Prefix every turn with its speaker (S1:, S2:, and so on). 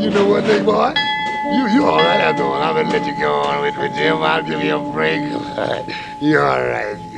S1: you know what, big boy? You all right after all. I'm gonna let you go on with Jim. I'll give you a break. You all right.